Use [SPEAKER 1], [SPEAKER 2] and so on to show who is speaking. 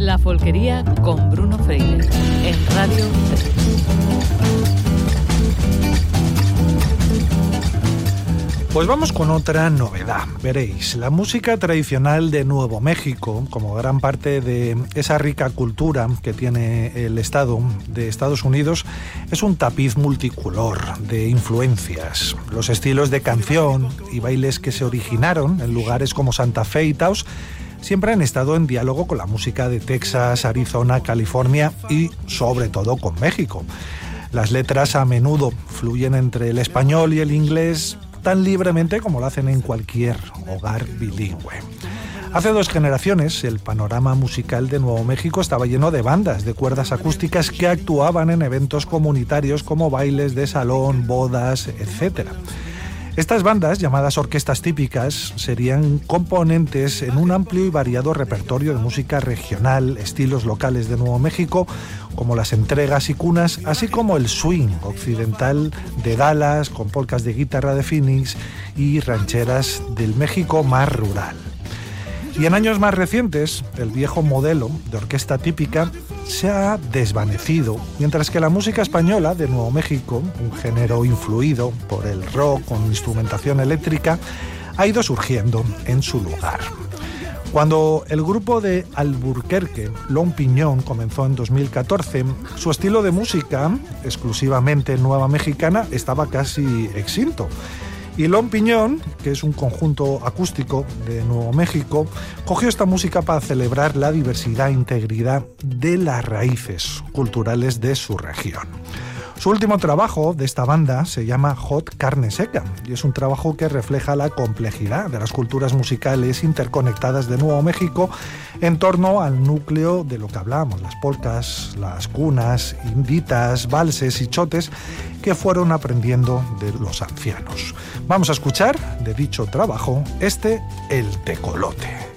[SPEAKER 1] La Folquería con Bruno Freire en Radio 3.
[SPEAKER 2] Pues vamos con otra novedad. Veréis, la música tradicional de Nuevo México, como gran parte de esa rica cultura que tiene el Estado de Estados Unidos, es un tapiz multicolor de influencias. Los estilos de canción y bailes que se originaron en lugares como Santa Fe y Taos siempre han estado en diálogo con la música de Texas, Arizona, California y sobre todo con México. Las letras a menudo fluyen entre el español y el inglés tan libremente como lo hacen en cualquier hogar bilingüe. Hace 2 generaciones, el panorama musical de Nuevo México estaba lleno de bandas de cuerdas acústicas que actuaban en eventos comunitarios como bailes de salón, bodas, etc. Estas bandas, llamadas orquestas típicas, serían componentes en un amplio y variado repertorio de música regional, estilos locales de Nuevo México, como las entregas y cunas, así como el swing occidental de Dallas, con polcas de guitarra de Phoenix y rancheras del México más rural. Y en años más recientes, el viejo modelo de orquesta típica se ha desvanecido, mientras que la música española de Nuevo México, un género influido por el rock con instrumentación eléctrica, ha ido surgiendo en su lugar. Cuando el grupo de Alburquerque, Lon Piñón, comenzó en 2014, su estilo de música, exclusivamente nueva mexicana, estaba casi extinto. Y Lon Piñón, que es un conjunto acústico de Nuevo México, cogió esta música para celebrar la diversidad e integridad de las raíces culturales de su región. Su último trabajo de esta banda se llama Hot Carne Seca y es un trabajo que refleja la complejidad de las culturas musicales interconectadas de Nuevo México en torno al núcleo de lo que hablábamos, las polcas, las cunas, inditas, valses y chotes que fueron aprendiendo de los ancianos. Vamos a escuchar de dicho trabajo El Tecolote.